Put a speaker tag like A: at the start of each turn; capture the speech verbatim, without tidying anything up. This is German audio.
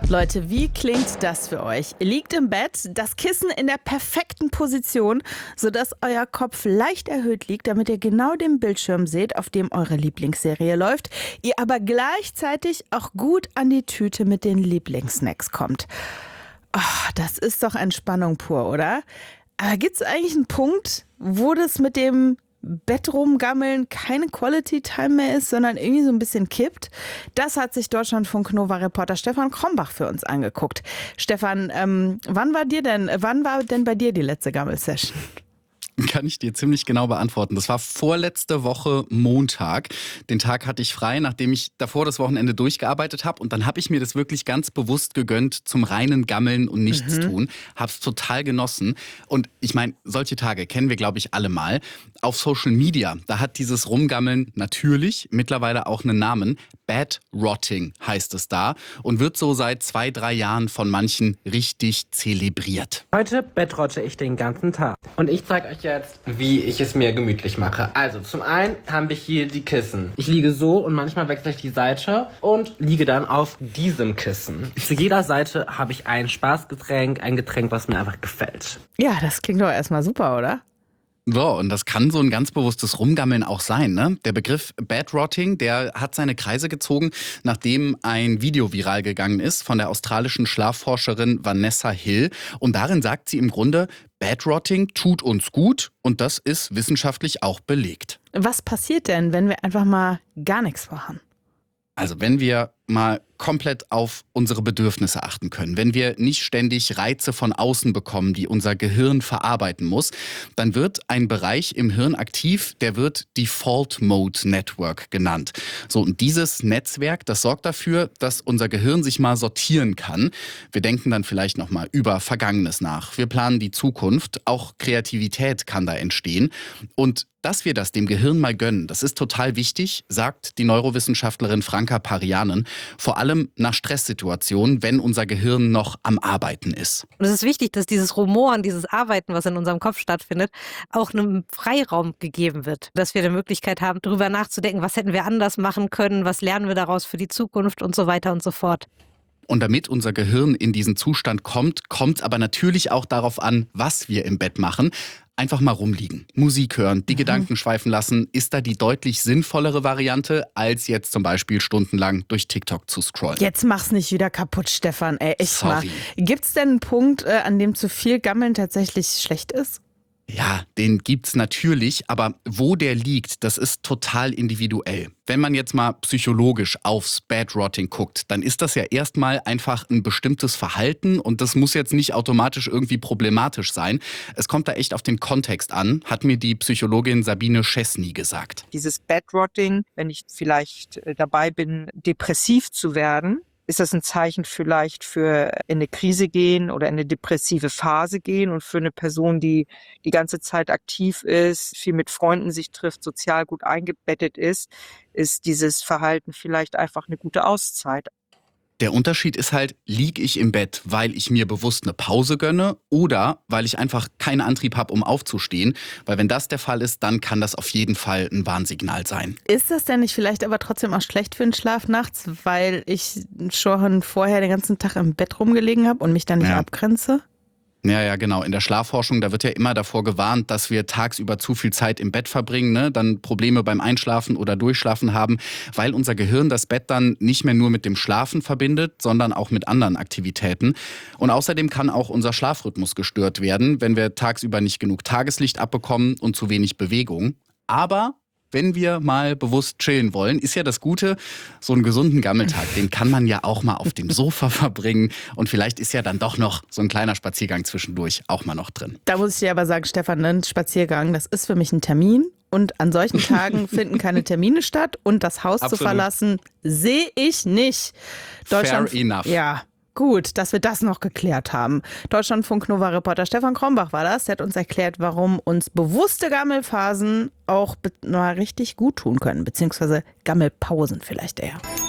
A: Leute, wie klingt das für euch? Ihr liegt im Bett, das Kissen in der perfekten Position, sodass euer Kopf leicht erhöht liegt, damit ihr genau den Bildschirm seht, auf dem eure Lieblingsserie läuft, ihr aber gleichzeitig auch gut an die Tüte mit den Lieblingssnacks kommt. Oh, das ist doch Entspannung pur, oder? Aber gibt es eigentlich einen Punkt, wo das mit dem Bett rumgammeln keine Quality Time mehr ist, sondern irgendwie so ein bisschen kippt? Das hat sich Deutschlandfunk-Nova-Reporter Stefan Krombach für uns angeguckt. Stefan, ähm, wann war dir denn, wann war denn bei dir die letzte Gammel-Session?
B: Kann ich dir ziemlich genau beantworten. Das war vorletzte Woche Montag. Den Tag hatte ich frei, nachdem ich davor das Wochenende durchgearbeitet habe. Und dann habe ich mir das wirklich ganz bewusst gegönnt zum reinen Gammeln und nichts
A: Mhm.
B: tun. Hab's total genossen. Und ich meine, solche Tage kennen wir, glaube ich, alle mal. Auf Social Media, da hat dieses Rumgammeln natürlich mittlerweile auch einen Namen. Bed Rotting heißt es da und wird so seit zwei, drei Jahren von manchen richtig zelebriert.
C: Heute bettrotte ich den ganzen Tag. Und ich zeige euch jetzt, wie ich es mir gemütlich mache. Also zum einen haben wir hier die Kissen. Ich liege so und manchmal wechsle ich die Seite und liege dann auf diesem Kissen. Zu jeder Seite habe ich ein Spaßgetränk, ein Getränk, was mir einfach gefällt.
A: Ja, das klingt doch erstmal super, oder?
B: So, und das kann so ein ganz bewusstes Rumgammeln auch sein, ne? Der Begriff Bedrotting, der hat seine Kreise gezogen, nachdem ein Video viral gegangen ist von der australischen Schlafforscherin Vanessa Hill. Und darin sagt sie im Grunde, Bedrotting tut uns gut und das ist wissenschaftlich auch belegt.
A: Was passiert denn, wenn wir einfach mal gar nichts machen?
B: Also wenn wir mal komplett auf unsere Bedürfnisse achten können, wenn wir nicht ständig Reize von außen bekommen, die unser Gehirn verarbeiten muss, dann wird ein Bereich im Hirn aktiv, der wird Default Mode Network genannt. So, und dieses Netzwerk, das sorgt dafür, dass unser Gehirn sich mal sortieren kann. Wir denken dann vielleicht noch mal über Vergangenes nach. Wir planen die Zukunft. Auch Kreativität kann da entstehen. Und dass wir das dem Gehirn mal gönnen, das ist total wichtig, sagt die Neurowissenschaftlerin Franka Parianen. Vor allem nach Stresssituationen, wenn unser Gehirn noch am Arbeiten ist.
D: Und es ist wichtig, dass dieses Rumoren, dieses Arbeiten, was in unserem Kopf stattfindet, auch einem Freiraum gegeben wird. Dass wir die Möglichkeit haben, darüber nachzudenken, was hätten wir anders machen können, was lernen wir daraus für die Zukunft und so weiter und so fort.
B: Und damit unser Gehirn in diesen Zustand kommt, kommt aber natürlich auch darauf an, was wir im Bett machen. Einfach mal rumliegen, Musik hören, die mhm. Gedanken schweifen lassen, ist da die deutlich sinnvollere Variante, als jetzt zum Beispiel stundenlang durch TikTok zu scrollen.
A: Jetzt mach's nicht wieder kaputt, Stefan. Ey, echt
B: Sorry.
A: mal. Gibt's denn einen Punkt, äh, an dem zu viel Gammeln tatsächlich schlecht ist?
B: Ja, den gibt's natürlich, aber wo der liegt, das ist total individuell. Wenn man jetzt mal psychologisch aufs Bedrotting guckt, dann ist das ja erstmal einfach ein bestimmtes Verhalten und das muss jetzt nicht automatisch irgendwie problematisch sein. Es kommt da echt auf den Kontext an, hat mir die Psychologin Sabine Chesney gesagt.
E: Dieses Bedrotting, wenn ich vielleicht dabei bin, depressiv zu werden, ist das ein Zeichen vielleicht für in eine Krise gehen oder in eine depressive Phase gehen und für eine Person, die die ganze Zeit aktiv ist, viel mit Freunden sich trifft, sozial gut eingebettet ist, ist dieses Verhalten vielleicht einfach eine gute Auszeit.
B: Der Unterschied ist halt, lieg ich im Bett, weil ich mir bewusst eine Pause gönne oder weil ich einfach keinen Antrieb habe, um aufzustehen. Weil wenn das der Fall ist, dann kann das auf jeden Fall ein Warnsignal sein.
A: Ist das denn nicht vielleicht aber trotzdem auch schlecht für den Schlaf nachts, weil ich schon vorher den ganzen Tag im Bett rumgelegen habe und mich dann nicht
B: Ja.
A: abgrenze?
B: Ja, ja, genau. In der Schlafforschung, da wird ja immer davor gewarnt, dass wir tagsüber zu viel Zeit im Bett verbringen, ne? Dann Probleme beim Einschlafen oder Durchschlafen haben, weil unser Gehirn das Bett dann nicht mehr nur mit dem Schlafen verbindet, sondern auch mit anderen Aktivitäten. Und außerdem kann auch unser Schlafrhythmus gestört werden, wenn wir tagsüber nicht genug Tageslicht abbekommen und zu wenig Bewegung. Aber wenn wir mal bewusst chillen wollen, ist ja das Gute, so einen gesunden Gammeltag, den kann man ja auch mal auf dem Sofa verbringen. Und vielleicht ist ja dann doch noch so ein kleiner Spaziergang zwischendurch auch mal noch drin.
A: Da muss ich dir aber sagen, Stefan, ein Spaziergang, das ist für mich ein Termin. Und an solchen Tagen finden keine Termine statt. Und das Haus
B: Absolut.
A: zu verlassen, sehe ich nicht.
B: Fair enough.
A: Ja. Gut, dass wir das noch geklärt haben. Deutschlandfunk-Nova-Reporter Stefan Krombach war das. Der hat uns erklärt, warum uns bewusste Gammelphasen auch be- na, richtig gut tun können. Beziehungsweise Gammelpausen vielleicht eher.